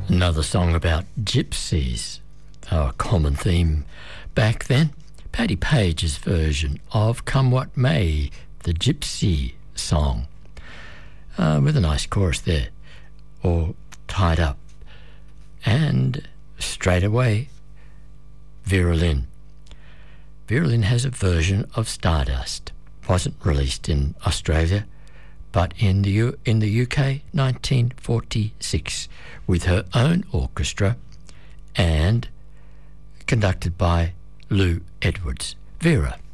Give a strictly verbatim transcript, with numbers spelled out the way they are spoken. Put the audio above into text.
Another song about gypsies, a common theme back then. Paddy Page's version of Come What May, the Gypsy song, uh, with a nice chorus there, or Tied Up. And straight away, Vera Lynn. Vera Lynn has a version of Stardust. Wasn't released in Australia, but in the U- in the U K, nineteen forty-six, with her own orchestra and conducted by Lou Edwards. Vera.